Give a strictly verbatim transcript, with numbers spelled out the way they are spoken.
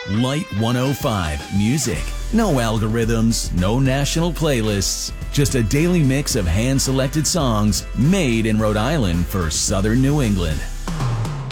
Light one oh five Music. No algorithms, no national playlists, just a daily mix of hand-selected songs made in Rhode Island for Southern New England.